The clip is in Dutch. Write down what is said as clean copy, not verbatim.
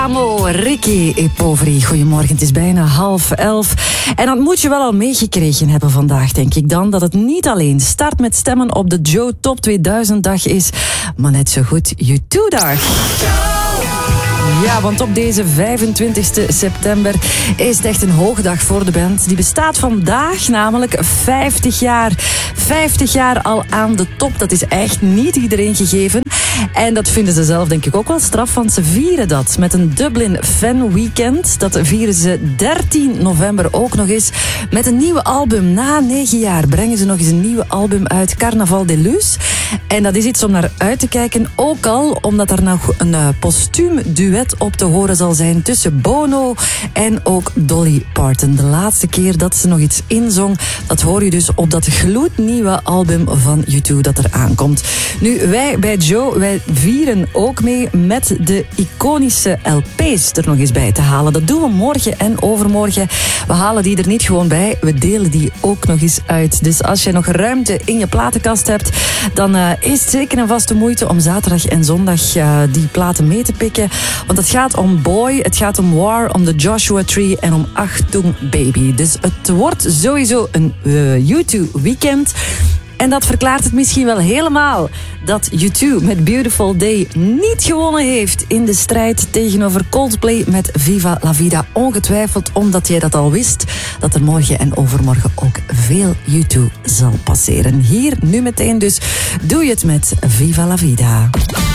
Amo, Ricky e Poveri. Goedemorgen, het is bijna 10:30. En dat moet je wel al meegekregen hebben vandaag, denk ik dan. Dat het niet alleen start met stemmen op de Joe Top 2000 dag is, maar net zo goed U2-dag. Ja, want op deze 25 september is het echt een hoogdag voor de band. Die bestaat vandaag namelijk 50 jaar. 50 jaar al aan de top. Dat is echt niet iedereen gegeven. En dat vinden ze zelf denk ik ook wel straf, want ze vieren dat met een Dublin Fan Weekend. Dat vieren ze 13 november ook nog eens met een nieuwe album. Na 9 jaar brengen ze nog eens een nieuwe album uit, Carnaval de Luz. En dat is iets om naar uit te kijken, ook al omdat er nog een postuum duet op te horen zal zijn tussen Bono en ook Dolly Parton. De laatste keer dat ze nog iets inzong, dat hoor je dus op dat gloednieuwe album van U2 dat er aankomt. Nu, wij bij Joe, wij vieren ook mee met de iconische LP's er nog eens bij te halen. Dat doen we morgen en overmorgen. We halen die er niet gewoon bij, we delen die ook nog eens uit. Dus als je nog ruimte in je platenkast hebt, dan is het zeker en vast de moeite om zaterdag en zondag die platen mee te pikken. Want het gaat om Boy, het gaat om War, om de Joshua Tree en om Achtung Baby. Dus het wordt sowieso een U2 weekend. En dat verklaart het misschien wel helemaal dat U2 met Beautiful Day niet gewonnen heeft in de strijd tegenover Coldplay met Viva La Vida. Ongetwijfeld omdat jij dat al wist, dat er morgen en overmorgen ook veel U2 zal passeren. Hier, nu meteen dus, doe je het met Viva La Vida.